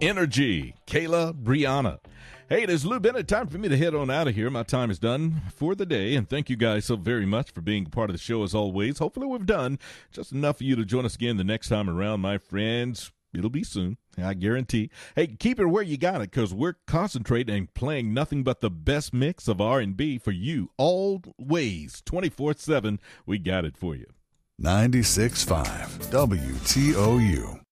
Energy, Kayla, Brianna. Hey, it is Lou Bennett. Time for me to head on out of here. My time is done for the day, and thank you guys so very much for being part of the show as always. Hopefully we've done just enough for you to join us again the next time around, my friends. It'll be soon, I guarantee. Hey, keep it where you got it, because we're concentrating and playing nothing but the best mix of R&B for you always, 24/7. We got it for you. 96.5 WTOU.